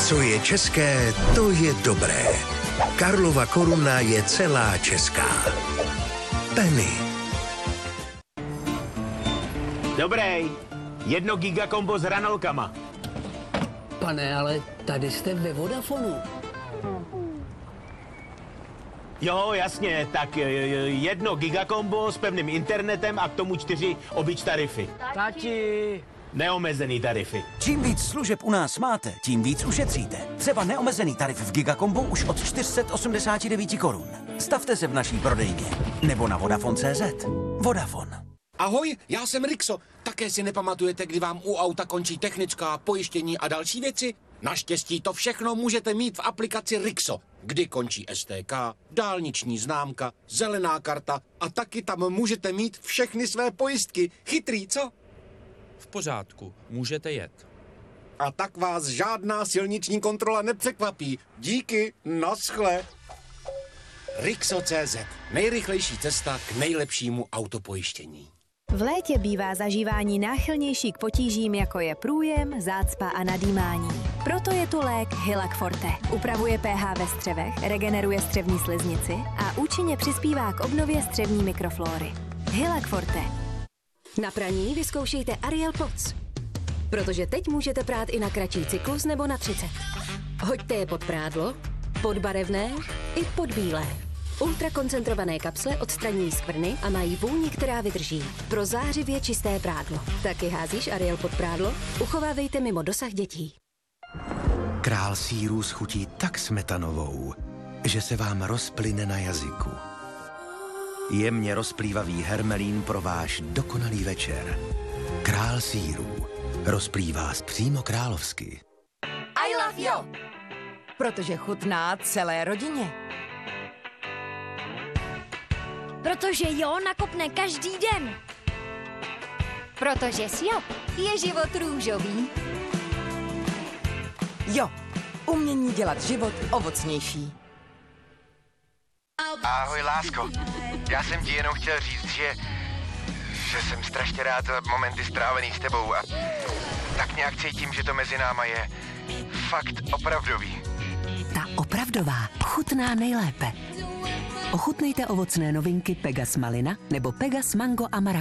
Co je české, to je dobré. Karlova Koruna je celá česká. Penny. Dobrý. 1 gigakombo s hranolkama. Pane, ale tady jste ve Vodafonu. Jo, jasně, tak 1 gigakombo s pevným internetem a k tomu 4 obyč tarify. Tati! Neomezený tarify. Čím víc služeb u nás máte, tím víc ušetříte. Třeba neomezený tarif v Gigakombu už od 489 korun. Stavte se v naší prodejně nebo na Vodafone.cz. Vodafone. Ahoj, já jsem Rixo. Také si nepamatujete, kdy vám u auta končí technická, pojištění a další věci? Naštěstí to všechno můžete mít v aplikaci Rixo, kdy končí STK, dálniční známka, zelená karta a taky tam můžete mít všechny své pojistky. Chytrý, co? V pořádku, můžete jet. A tak vás žádná silniční kontrola nepřekvapí. Díky, naschle. Rixo.cz. Nejrychlejší cesta k nejlepšímu autopojištění. V létě bývá zažívání náchylnější k potížím, jako je průjem, zácpa a nadýmání. Proto je tu lék Hylac Forte. Upravuje pH ve střevech, regeneruje střevní sliznici a účinně přispívá k obnově střevní mikroflóry. Hylac Forte. Na praní vyzkoušejte Ariel Pods. Protože teď můžete prát i na kratší cyklus nebo na 30. Hoďte je pod prádlo, pod barevné i pod bílé. Ultrakoncentrované kapsle odstraňují skvrny a mají vůni, která vydrží. Pro zářivě čisté prádlo. Taky házíš Ariel pod prádlo? Uchovávejte mimo dosah dětí. Král sýrů schutí tak smetanovou, že se vám rozplyne na jazyku. Jemně rozplývavý hermelín pro váš dokonalý večer. Král sýrů. Rozplývá vás přímo královsky. I love you! Protože chutná celé rodině. Protože jo nakopne každý den. Protože s jo je život růžový. Jo, umění dělat život ovocnější. Ahoj, lásko. Já jsem ti jenom chtěl říct, že jsem strašně rád za momenty strávený s tebou a tak nějak cítím, že to mezi náma je fakt opravdový. Ta opravdová chutná nejlépe. Ochutnejte ovocné novinky Pegas Malina nebo Pegas Mango a Marakuja.